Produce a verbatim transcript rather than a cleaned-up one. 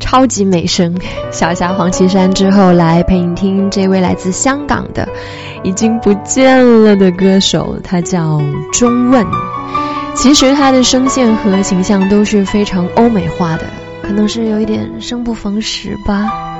超级美声，小夏黄绮珊之后来陪你听这位来自香港的已经不见了的歌手，他叫钟问。其实他的声线和形象都是非常欧美化的，可能是有一点生不逢时吧。